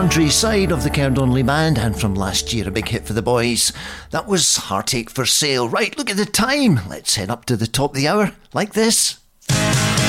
country side of the Cairnedonally Band, and from last year a big hit for the boys. That was Heartache for Sale. Right, look at the time. Let's head up to the top of the hour like this.